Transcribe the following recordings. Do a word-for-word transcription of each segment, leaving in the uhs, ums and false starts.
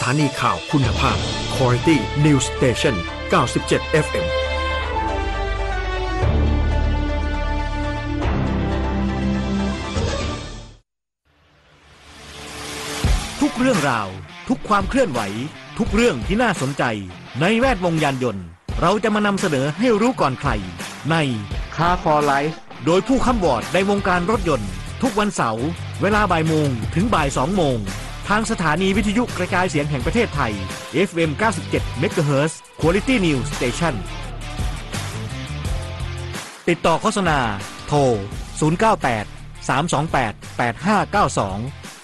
านีข่าวคุณภาพ Quality News Station เก้าสิบเจ็ด เอฟ เอ็ม ทุกเรื่องราวทุกความเคลื่อนไหวทุกเรื่องที่น่าสนใจในแวดวงยานยนต์เราจะมานำเสนอให้รู้ก่อนใครใน Car for Life โดยผู้ค้ำวอร์ดในวงการรถยนต์ทุกวันเสาร์เวลาบ่ายโมงถึงบ่ายสองโมงทางสถานีวิทยุกระจายเสียงแห่งประเทศไทย เอฟ เอ็ม เก้าสิบเจ็ด เมกะเฮิรตซ์ Quality News Station ติดต่อโฆษณาโทรศูนย์ เก้า แปด สาม สอง แปด แปด ห้า เก้า สอง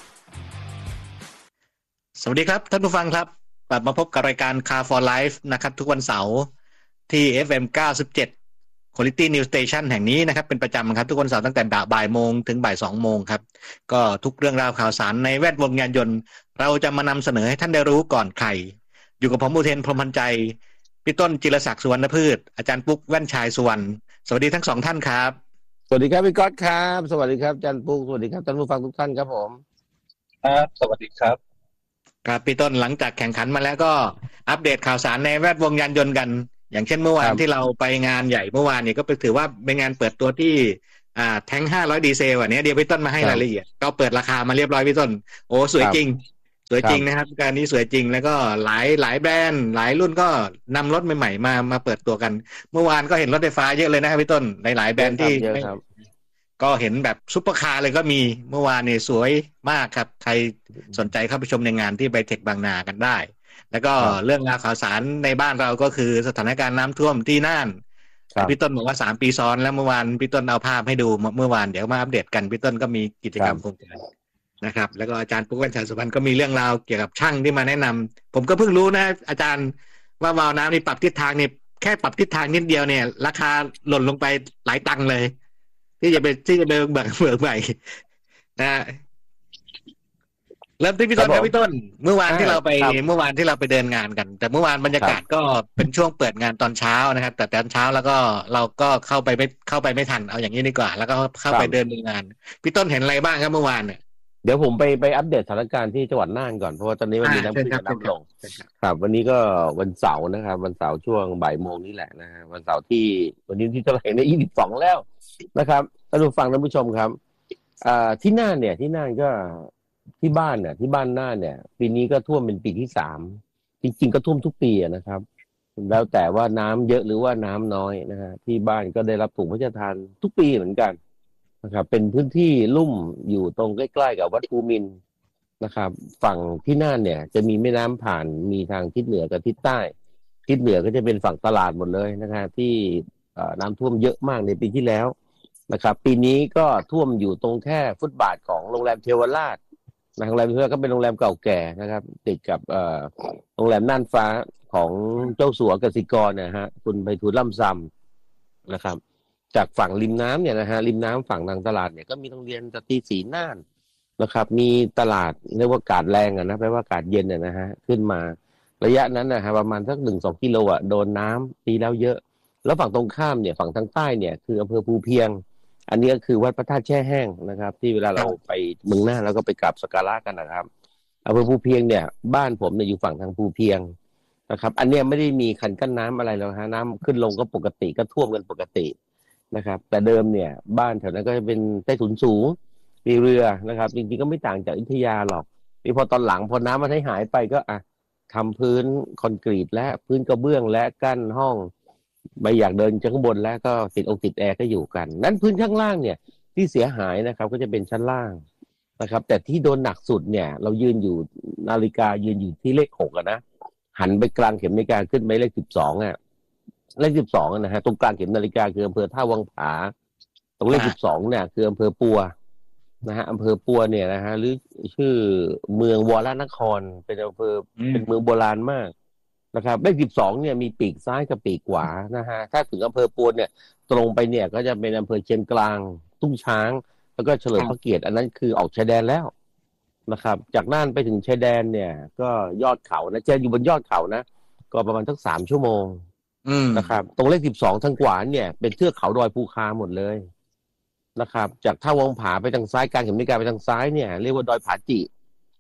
สวัสดีครับท่านผู้ฟังครับกลับมาพบกับรายการ Car for Life นะครับทุกวันเสาร์ที่ เอฟ เอ็ม เก้าสิบเจ็ด Quality News Station แห่งนี้นะครับเป็นประจำครับทุกวันเสาร์ตั้งแต่บ่ายโมงถึงบ่ายสองโมงครับก็ทุกเรื่องราวข่าวสารในแวดวงยานยนต์เราจะมานำเสนอให้ท่านได้รู้ก่อนใครอยู่กับผมอุเทนพรหมพันใจพี่ต้นจิรศักดิ์สุวรรณพืชอาจารย์ปุ๊กแว่นชายสุวรรณสวัสดีทั้งสองท่านครับสวัสดีครับพี่ก๊อตครับสวัสดีครับอาจารย์ปุ๊กสวัสดีครับท่านผู้ฟังทุกท่านครับผมครับสวัสดีครับครับพี่ต้นหลังจากแข่งขันมาแล้วก็อัปเดตข่าวสารในแวดวงยานยนต์กันอย่างเช่นเมื่อวานที่เราไปงานใหญ่เมื่อวานเนี่ยก็ถือว่าเป็นงานเปิดตัวที่อ่าแท้งห้าร้อยดีเซลอันนี้เดี๋ยวพี่ต้นมาให้รายละเอียดก็เปิดราคามาเรียบร้อยพี่ต้นโอ้สวยจริงสวยจริงนะครับการนี้สวยจริงแล้วก็หลายหลายแบรนด์หลายรุ่นก็นำรถใหม่ๆมามาเปิดตัวกันเมื่อวานก็เห็นรถไฟฟ้าเยอะเลยนะครับพี่ต้นหลายๆแบรนด์ที่ก็เห็นแบบซุปเปอร์คาร์เลยก็มีเมื่อวานเนี่ยสวยมากครับใครสนใจเข้าไปชมในงานที่ไบเทคบางนากันได้แล้วก็เรื่องราวข่าวสารในบ้านเราก็คือสถานการณ์น้ำท่วมที่น่านพี่ต้นบอกว่าสามปีซ้อนแล้วเมื่อวานพี่ต้นเอาภาพให้ดูเมื่อวานเดี๋ยวมาอัปเดตกันพี่ต้นก็มีกิจกรรมโครงการนะครับแล้วก็อาจารย์ปุ๊กแว่นชายสุวรรณก็มีเรื่องราวเกี่ยวกับช่างที่มาแนะนำผมก็เพิ่งรู้นะอาจารย์ว่าวาล์วน้ำนี่ปรับทิศทางนี่แค่ปรับทิศทางนิดเดียวเนี่ยราคาหล่นลงไปหลายตังค์เลยที่จะไปที่จะเดินเบิกเบิกใหม่นะเริ่มที่พี่ต้นครับพี่ต้นเมื่อวานที่เราไปเมื่อวานที่เราไปเดินงานกันแต่เมื่อวานบรรยากาศก็เป็นช่วงเปิดงานตอนเช้านะครับแต่ตอนเช้าแล้วก็เราก็เข้าไปไม่เข้าไปไม่ทันเอาอย่างนี้ดีกว่าแล้วก็เข้าไปเดินงานพี่ต้นเห็นอะไรบ้างครับเมื่อวานเนี่ยเดี๋ยวผมไปไปอัปเดตสถานการณ์ที่จังหวัดน่านก่อนเพราะว่าตอนนี้มันมีน้ำขึ้นกับน้ำลงครับวันนี้ก็วันเสาร์นะครับวันเสาร์ช่วงบ่ายโมงนี่แหละนะฮะวันเสาร์ที่วันนี้ที่เท่าไหร่เนี่ยยี่สิบสองแล้วนะครับท่านผู้ฟังท่านผู้ชมครับอ่าที่น่านเนี่ยที่น่านก็ที่บ้านเนี่ยที่บ้านน่านเนี่ยปีนี้ก็ท่วมเป็นปีที่สามจริงๆก็ท่วมทุกปีนะครับแล้วแต่ว่าน้ำเยอะหรือว่าน้ำน้อยนะฮะที่บ้านก็ได้รับถุงพระราชทานทุกปีเหมือนกันนะครับเป็นพื้นที่ลุ่มอยู่ตรงใกล้ๆกับวัดภูมินทร์นะครับฝั่งที่น่านเนี่ยจะมีแม่น้ำผ่านมีทางทิศเหนือกับทิศใต้ทิศเหนือก็จะเป็นฝั่งตลาดหมดเลยนะครับที่น้ำท่วมเยอะมากในปีที่แล้วนะครับปีนี้ก็ท่วมอยู่ตรงแค่ฟุตบาทของโรงแรมเทวราชโรงแรมเทวราชก็เป็นโรงแรมเก่าแก่นะครับติดกับโรงแรมน่านฟ้าของเจ้าสัวกสิกรนะฮะคุณไพฑูรย์ล่ำซำนะครับจากฝั่งริมน้ำเนี่ยนะฮะริมน้ำฝั่งทางตลาดเนี่ยก็มีโรงเรียนสตรีศรีน่านนะครับมีตลาดเรียกว่าอากาศแรงอ่ะนะแปลว่าอากาศเย็นอ่ะนะฮะขึ้นมาระยะนั้นนะฮะประมาณสัก หนึ่งถึงสอง กิโลอ่ะโดนน้ำตีแล้วเยอะแล้วฝั่งตรงข้ามเนี่ยฝั่งทางใต้เนี่ยคืออำเภอภูเพียงอันนี้ก็คือวัดพระธาตุแช่แห้งนะครับที่เวลาเราไปเมืองน่านแล้วก็ไปกราบสักการะกันนะครับอำเภอภูเพียงเนี่ยบ้านผมเนี่ยอยู่ฝั่งทางภูเพียงนะครับอันเนี้ยไม่ได้มีคันกั้นน้ำอะไรหรอกฮะน้ำขึ้นลงก็ปกติก็ท่วมกันปกตินะครับแต่เดิมเนี่ยบ้านแถวนั้นก็จะเป็นใต้ถุนสูงมีเรือนะครับจริงๆก็ไม่ต่างจากอยุธยาหรอกนี่พอตอนหลังพอน้ำมันให้หายไปก็อ่ะทำพื้นคอนกรีตและพื้นกระเบื้องและกั้นห้องไม่อยากเดินจากข้างบนแล้วก็ติดอกติดแอร์ก็อยู่กันนั้นพื้นข้างล่างเนี่ยที่เสียหายนะครับก็จะเป็นชั้นล่างนะครับแต่ที่โดนหนักสุดเนี่ยเรายืนอยู่นาฬิกายืนอยู่ที่เลขหกอะนะหันไปกลางเข็มนาฬิกาขึ้นไปเลขสิบสองอ่ะเลขสิบสองนะฮะตรงกลางเข็มนาฬิกาคืออำเภอท่าวังผาตรงเลขสิบสองเนี่ยคืออำเภอปัวนะฮะอำเภอปัวเนี่ยนะฮะหรือชื่อเมืองวรนครเป็นอำเภอเป็นเมืองโบราณมากนะครับเลขสิบสองเนี่ยมีปีกซ้ายกับปีกขวานะฮะถ้าถึงอำเภอปัวเนี่ยตรงไปเนี่ยก็จะเป็นอำเภอเชียงกลางตุ้งช้างแล้วก็เฉลิมพระเกียรติอันนั้นคือออกชายแดนแล้วนะครับจากน่านไปถึงชายแดนเนี่ยก็ยอดเขานะจะอยู่บนยอดเขานะก็ประมาณสักสามชั่วโมงนะครับตรงเลขสิบสองทางขวาเนี่ยเป็นเทือกเขาดอยภูคาหมดเลยนะครับจากท่าวังผาไปทางซ้ายกลางเข็มนาฬิกาไปทางซ้ายเนี่ยเรียกว่าดอยผาจิ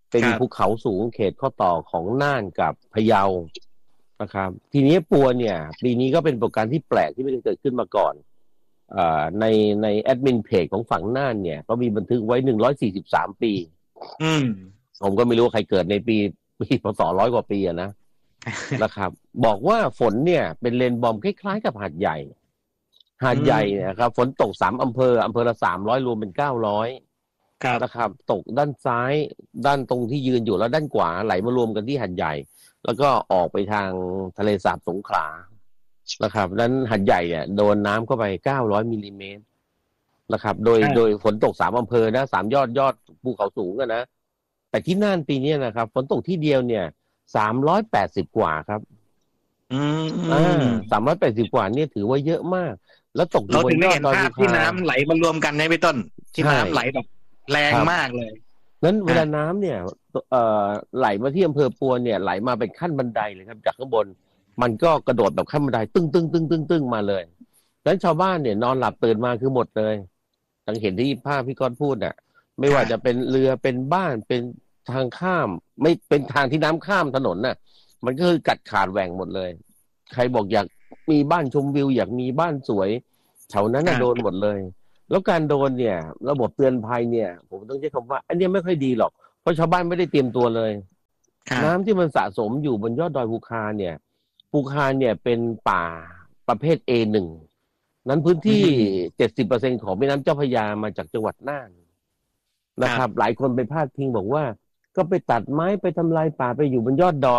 เป็นภูเขาสูงเขตข้อต่อของน่านกับพะเยานะครับทีนี้ปัวเนี่ยปีนี้ก็เป็นปรากฏการณ์ที่แปลกที่ไม่เคยเกิดขึ้นมาก่อนอ่าในในแอดมินเพจของฝั่งน่านเนี่ยก็มีบันทึกไว้หนึ่งร้อยสี่สิบสามปีอืมผมก็ไม่รู้ว่าใครเกิดในปีปีพศร้อยกว่าปีอะนะ นะครับบอกว่าฝนเนี่ยเป็นเลนบอมคล้ายๆกับหาดใหญ่หาดใหญ่เนี่ยครับฝนตกสามอำเภออำเภอละสามร้อยรวมเป็นเก้าร้อยนะครับตกด้านซ้ายด้านตรงที่ยืนอยู่แล้วด้านขวาไหลมารวมกันที่หาดใหญ่แล้วก็ออกไปทางทะเลสาบสงขลานะครับนั้นหาดใหญ่เนี่ยโดนน้ำเข้าไปเก้าร้อยมิลลิเมตรนะครับโดยโดยฝนตกสามอำเภอนะสามยอดยอดภูเขาสูงกันนะแต่ที่น่านปีนี้นะครับฝนตกที่เดียวเนี่ยสามร้อยแปดสิบกว่าครับอืมอ่าสามร้อยแปดสิบกว่านี่ถือว่าเยอะมากแล้วตกเราถึงได้เห็นภาพที่น้ำไหลมารวมกันในพี่ต้นที่น้ำไหลแบบแรงมากเลยนั้นเวลาน้ำเนี่ยเอ่อไหลมาที่อำเภอปัวเนี่ยไหลมาเป็นขั้นบันไดเลยครับจากข้างบนมันก็กระโดดแบบขั้นบันไดตึ้งตึ้งตึ้งตึ้งตึ้งมาเลยนั้นชาวบ้านเนี่ยนอนหลับตื่นมาคือหมดเลยดังเห็นที่ภาพพี่ก้อนพูดน่ะไม่ว่าจะเป็นเรือเป็นบ้านเป็นทางข้ามไม่เป็นทางที่น้ำข้ามถนนน่ะมันก็คือกัดขาดแหว่งหมดเลยใครบอกอยากมีบ้านชมวิวอยากมีบ้านสวยแถวนั้นน่ะโดนหมดเลยแล้วการโดนเนี่ยระบบเตือนภัยเนี่ยผมต้องใช้คำว่าอันนี้ไม่ค่อยดีหรอกเพราะชาวบ้านไม่ได้เตรียมตัวเลยน้ำที่มันสะสมอยู่บนยอดดอยภูคาเนี่ยภูคาเนี่ยเป็นป่าประเภท เอ หนึ่ง นั้นพื้นที่ เจ็ดสิบเปอร์เซ็นต์ ของแม่น้ำเจ้าพระยามาจากจังหวัดน่านนะครับหลายคนไปพาดพิงบอกว่าก็ไปตัดไม้ไปทำลายป่าไปอยู่บนยอดดอย